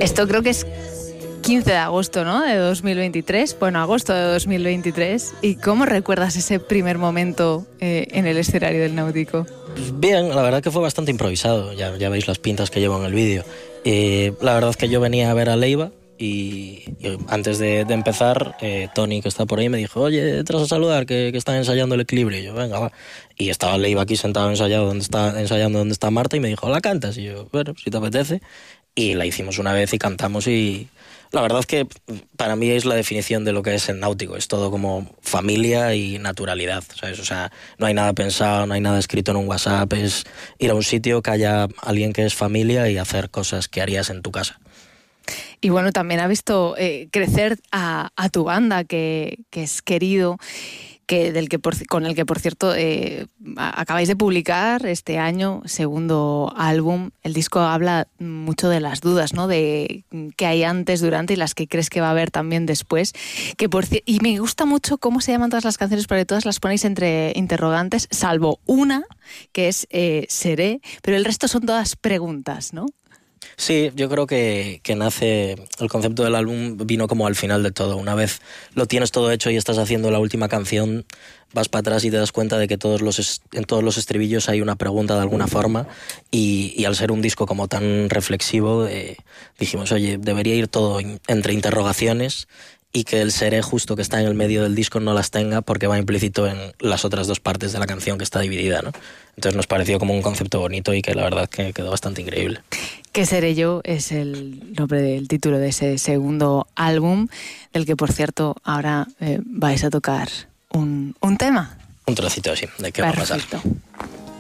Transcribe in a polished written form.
Esto creo que es 15 de agosto, ¿no? De 2023. Bueno, agosto de 2023. ¿Y cómo recuerdas ese primer momento en el escenario del Náutico? Pues bien, la verdad que fue bastante improvisado. Ya veis las pintas que llevo en el vídeo. La verdad es que yo venía a ver a Leiva y antes de empezar, Tony, que está por ahí, me dijo: oye, entras a saludar, que están ensayando el equilibrio. Y yo, venga, va. Y estaba Leiva aquí sentado ensayando donde está Marta, y me dijo: ¿la cantas? Y yo, bueno, si te apetece. Y la hicimos una vez y cantamos, y la verdad es que para mí es la definición de lo que es el Náutico. Es todo como familia y naturalidad, ¿sabes? O sea, no hay nada pensado, no hay nada escrito en un WhatsApp. Es ir a un sitio que haya alguien que es familia y hacer cosas que harías en tu casa. Y bueno, también ha visto crecer a tu banda, que es querido, con el que, por cierto, acabáis de publicar este año segundo álbum. El disco habla mucho de las dudas, ¿no? De qué hay antes, durante, y las que crees que va a haber también después. Y me gusta mucho cómo se llaman todas las canciones, porque todas las ponéis entre interrogantes, salvo una, que es Seré, pero el resto son todas preguntas, ¿no? Sí, yo creo que nace, el concepto del álbum vino como al final de todo. Una vez lo tienes todo hecho y estás haciendo la última canción, vas para atrás y te das cuenta de que en todos los estribillos hay una pregunta de alguna forma, y al ser un disco como tan reflexivo, dijimos, oye, debería ir todo entre interrogaciones, y que el seré justo que está en el medio del disco no las tenga, porque va implícito en las otras dos partes de la canción, que está dividida, ¿no? Entonces nos pareció como un concepto bonito y que la verdad que quedó bastante increíble. ¿Qué seré yo? Es el nombre del título de ese segundo álbum, del que, por cierto, ahora vais a tocar un tema. Un trocito así, de qué va a pasar. Perfecto.